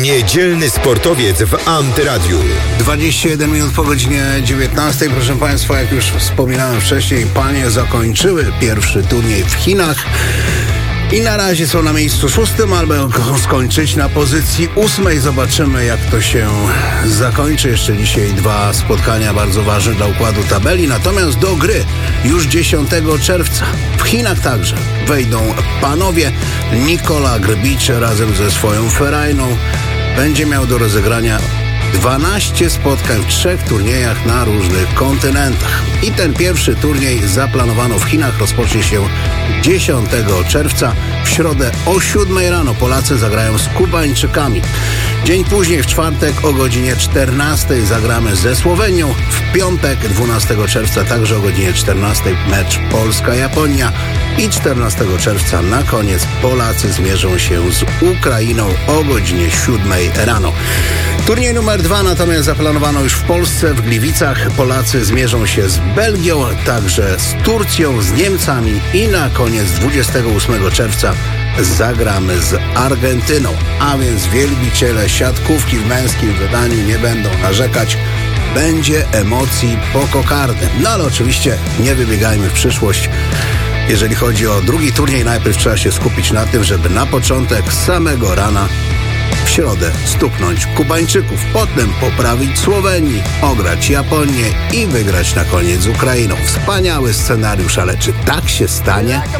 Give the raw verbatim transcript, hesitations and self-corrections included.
Niedzielny sportowiec w Antyradiu. dwadzieścia jeden minut po godzinie dziewiętnastej. Proszę Państwa, jak już wspominałem wcześniej, panie zakończyły pierwszy turniej w Chinach i na razie są na miejscu szóstym, albo skończyć na pozycji ósmej. Zobaczymy, jak to się zakończy. Jeszcze dzisiaj dwa spotkania bardzo ważne dla układu tabeli. Natomiast do gry już dziesiątego czerwca w Chinach także wejdą panowie. Nikola Grbić razem ze swoją Ferajną będzie miał do rozegrania dwanaście spotkań w trzech turniejach na różnych kontynentach. I ten pierwszy turniej zaplanowano w Chinach, rozpocznie się dziesiątego czerwca. W środę o siódmej rano Polacy zagrają z Kubańczykami. Dzień później, w czwartek o godzinie czternastej zagramy ze Słowenią. W piątek, dwunastego czerwca, także o godzinie czternastej mecz Polska-Japonia. I czternastego czerwca na koniec Polacy zmierzą się z Ukrainą o godzinie siódmej rano. Turniej numer dwa natomiast zaplanowano już w Polsce, w Gliwicach. Polacy zmierzą się z Belgią, także z Turcją, z Niemcami i na koniec dwudziestego ósmego czerwca zagramy z Argentyną. A więc wielbiciele siatkówki w męskim wydaniu nie będą narzekać. Będzie emocji po kokardem. No ale oczywiście nie wybiegajmy w przyszłość. Jeżeli chodzi o drugi turniej, najpierw trzeba się skupić na tym, żeby na początek samego rana w środę stuknąć Kubańczyków, potem poprawić Słowenii, ograć Japonię i wygrać na koniec z Ukrainą. Wspaniały scenariusz, ale czy tak się stanie?